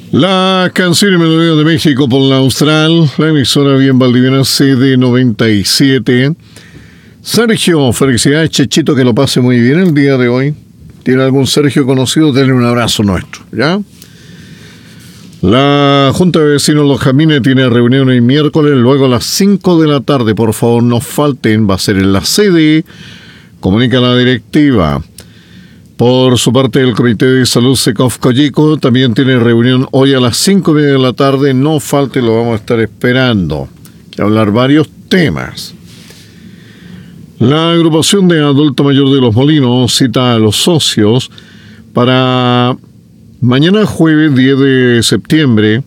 La canción y melodía de México por la Austral, la emisora bien valdiviana CD97. Sergio, felicidades, Chechito, que lo pase muy bien el día de hoy. ¿Tiene algún Sergio conocido? Denle un abrazo nuestro, ¿ya? La Junta de Vecinos Los Jamines tiene reunión el miércoles, luego a las 5 de la tarde. Por favor, no falten, va a ser en la sede. Comunica la directiva. Por su parte, el Comité de Salud Secov Coyico también tiene reunión hoy a las 5:30 de la tarde. No falte, lo vamos a estar esperando. Hay que hablar varios temas. La agrupación de adulto mayor de Los Molinos cita a los socios para mañana jueves 10 de septiembre.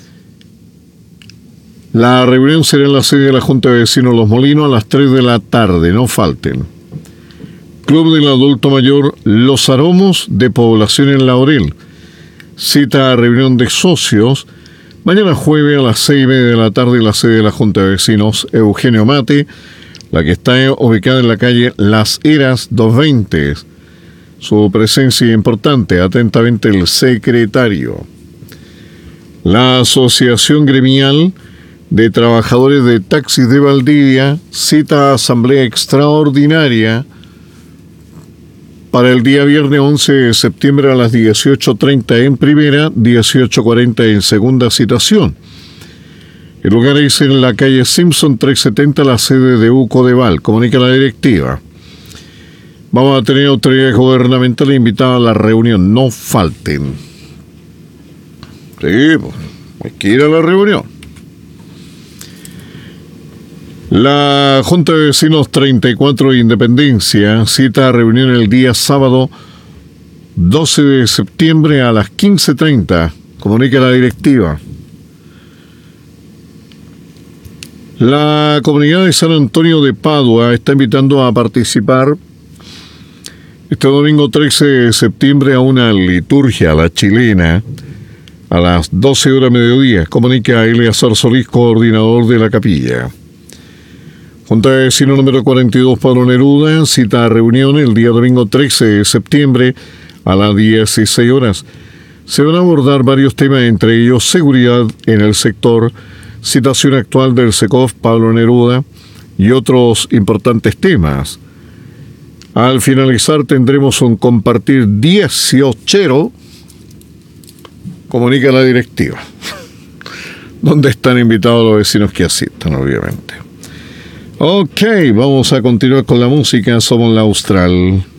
La reunión será en la sede de la Junta de Vecinos Los Molinos a las 3 de la tarde. No falten. Club del Adulto Mayor Los Aromos de Población en Laurel cita a reunión de socios mañana jueves a las 6:30 de la tarde en la sede de la Junta de Vecinos Eugenio Mate, la que está ubicada en la calle Las Heras 220. Su presencia importante, atentamente el secretario. La Asociación Gremial de Trabajadores de Taxis de Valdivia cita a asamblea extraordinaria para el día viernes 11 de septiembre a las 18:30 en primera, 18:40 en segunda citación. El lugar es en la calle Simpson 370, la sede de UCODEVAL, comunica la directiva. Vamos a tener autoridades gubernamentales invitadas a la reunión, no falten. Sí, pues, hay que ir a la reunión. La Junta de Vecinos 34 de Independencia cita a reunión el día sábado 12 de septiembre a las 15:30, comunica la directiva. La comunidad de San Antonio de Padua está invitando a participar este domingo 13 de septiembre a una liturgia a la chilena a las 12 horas mediodía, comunica Eleazar Solís, coordinador de la capilla. Junta de Vecinos número 42 Pablo Neruda cita a reunión el día domingo 13 de septiembre a las 16 horas. Se van a abordar varios temas, entre ellos seguridad en el sector, situación actual del SECOF Pablo Neruda y otros importantes temas. Al finalizar tendremos un compartir 18, comunica la directiva, donde están invitados los vecinos que asistan, obviamente. Ok, vamos a continuar con la música. Somos la Austral.